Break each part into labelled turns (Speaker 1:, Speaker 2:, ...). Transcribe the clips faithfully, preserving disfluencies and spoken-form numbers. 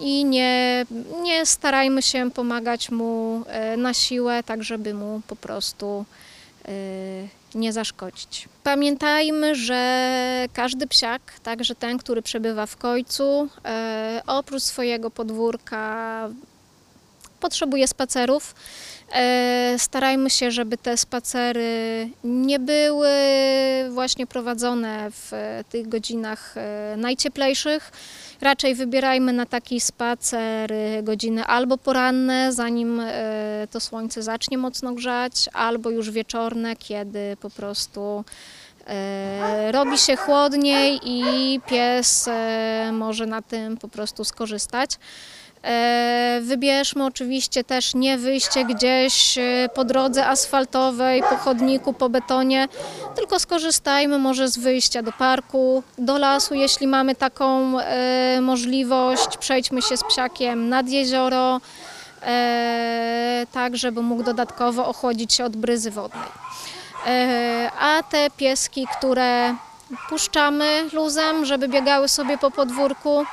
Speaker 1: i nie, nie starajmy się pomagać mu na siłę, tak żeby mu po prostu nie zaszkodzić. Pamiętajmy, że każdy psiak, także ten, który przebywa w kojcu, oprócz swojego podwórka potrzebuje spacerów. Starajmy się, żeby te spacery nie były właśnie prowadzone w tych godzinach najcieplejszych. Raczej wybierajmy na taki spacer godziny albo poranne, zanim to słońce zacznie mocno grzać, albo już wieczorne, kiedy po prostu robi się chłodniej i pies może na tym po prostu skorzystać. Wybierzmy oczywiście też nie wyjście gdzieś po drodze asfaltowej, po chodniku, po betonie, tylko skorzystajmy może z wyjścia do parku, do lasu, jeśli mamy taką e, możliwość. Przejdźmy się z psiakiem nad jezioro, e, tak żeby mógł dodatkowo ochłodzić się od bryzy wodnej. E, a te pieski, które puszczamy luzem, żeby biegały sobie po podwórku,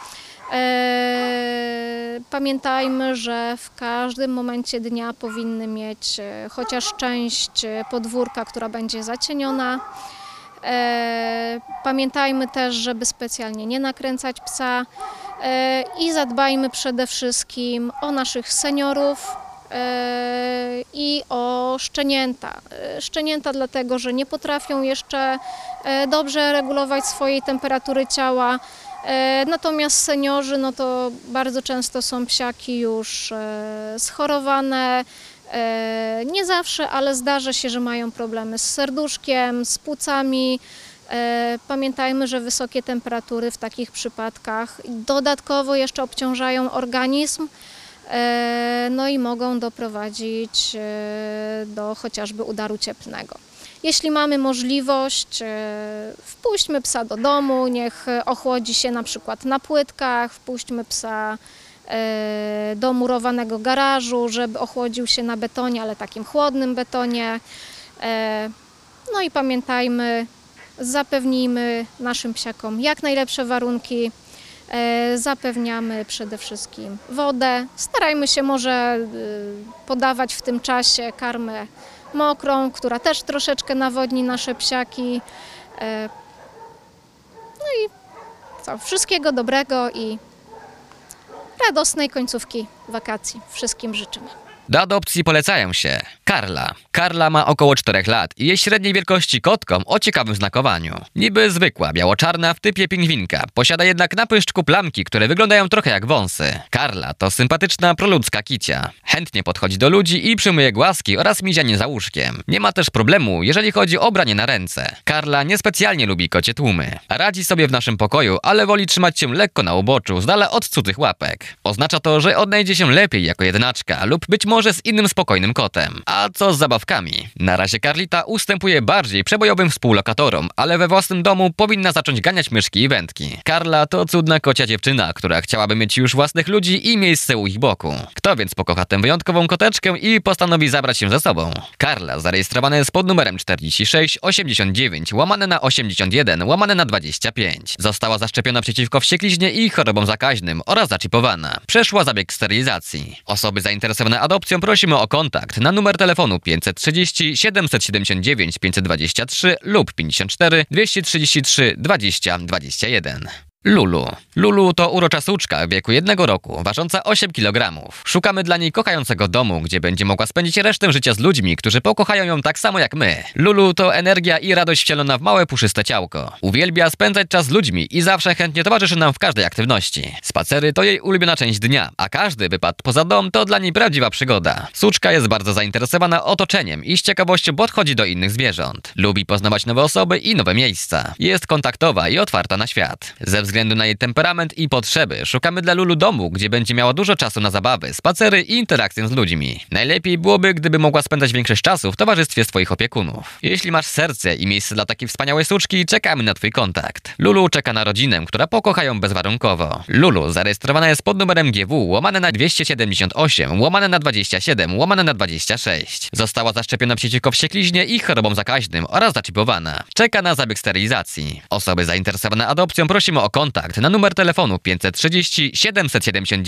Speaker 1: E, pamiętajmy, że w każdym momencie dnia powinny mieć e, chociaż część podwórka, która będzie zacieniona. E, pamiętajmy też, żeby specjalnie nie nakręcać psa e, i zadbajmy przede wszystkim o naszych seniorów e, i o szczenięta. E, szczenięta dlatego, że nie potrafią jeszcze e, dobrze regulować swojej temperatury ciała. Natomiast seniorzy, no to bardzo często są psiaki już schorowane, nie zawsze, ale zdarza się, że mają problemy z serduszkiem, z płucami. Pamiętajmy, że wysokie temperatury w takich przypadkach dodatkowo jeszcze obciążają organizm, no i mogą doprowadzić do chociażby udaru cieplnego. Jeśli mamy możliwość, wpuśćmy psa do domu, niech ochłodzi się na przykład na płytkach, wpuśćmy psa do murowanego garażu, żeby ochłodził się na betonie, ale takim chłodnym betonie. No i pamiętajmy, zapewnijmy naszym psiakom jak najlepsze warunki, zapewniamy przede wszystkim wodę, starajmy się może podawać w tym czasie karmę mokrą, która też troszeczkę nawodni nasze psiaki. No i co, wszystkiego dobrego i radosnej końcówki wakacji wszystkim życzymy.
Speaker 2: Do adopcji polecają się Karla. Karla ma około czterech lat i jest średniej wielkości kotką o ciekawym znakowaniu. Niby zwykła, biało-czarna w typie pingwinka, posiada jednak na pyszczku plamki, które wyglądają trochę jak wąsy. Karla to sympatyczna, proludzka kicia. Chętnie podchodzi do ludzi i przyjmuje głaski oraz mizianie za łóżkiem. Nie ma też problemu, jeżeli chodzi o branie na ręce. Karla niespecjalnie lubi kocie tłumy. Radzi sobie w naszym pokoju, ale woli trzymać się lekko na uboczu, z dala od cudzych łapek. Oznacza to, że odnajdzie się lepiej jako jednaczka lub być może z innym spokojnym kotem. A co z zabawkami? Na razie Karlita ustępuje bardziej przebojowym współlokatorom, ale we własnym domu powinna zacząć ganiać myszki i wędki. Karla to cudna kocia dziewczyna, która chciałaby mieć już własnych ludzi i miejsce u ich boku. Kto więc pokocha tę wyjątkową koteczkę i postanowi zabrać się ze sobą? Karla zarejestrowana jest pod numerem czterdzieści sześć osiemdziesiąt dziewięć łamane na osiemdziesiąt jeden łamane na dwadzieścia pięć. Została zaszczepiona przeciwko wściekliźnie i chorobom zakaźnym oraz zaczipowana. Przeszła zabieg sterylizacji. Osoby zainteresowane adopcją prosimy o kontakt na numer telefonu pięćset trzydzieści siedemset siedemdziesiąt dziewięć pięćset dwadzieścia trzy lub pięćdziesiąt cztery dwieście trzydzieści trzy dwadzieścia dwadzieścia jeden. Lulu. Lulu to urocza suczka w wieku jednego roku, ważąca osiem kilogramów. Szukamy dla niej kochającego domu, gdzie będzie mogła spędzić resztę życia z ludźmi, którzy pokochają ją tak samo jak my. Lulu to energia i radość wcielona w małe, puszyste ciałko. Uwielbia spędzać czas z ludźmi i zawsze chętnie towarzyszy nam w każdej aktywności. Spacery to jej ulubiona część dnia, a każdy wypad poza dom to dla niej prawdziwa przygoda. Suczka jest bardzo zainteresowana otoczeniem i z ciekawością podchodzi do innych zwierząt. Lubi poznawać nowe osoby i nowe miejsca. Jest kontaktowa i otwarta na świat. Ze względu na jej temperament i potrzeby szukamy dla Lulu domu, gdzie będzie miała dużo czasu na zabawy, spacery i interakcję z ludźmi. Najlepiej byłoby, gdyby mogła spędzać większość czasu w towarzystwie swoich opiekunów. Jeśli masz serce i miejsce dla takiej wspaniałej suczki, czekamy na twój kontakt. Lulu czeka na rodzinę, która pokocha ją bezwarunkowo. Lulu zarejestrowana jest pod numerem G W łamane na dwieście siedemdziesiąt osiem łamane na dwadzieścia siedem łamane na dwadzieścia sześć. Została zaszczepiona przeciwko wściekliźnie i chorobom zakaźnym oraz zaczipowana. Czeka na zabieg sterylizacji. Osoby zainteresowane adopcją prosimy o kontakt na numer telefonu pięćset trzydzieści siedemset siedemdziesiąt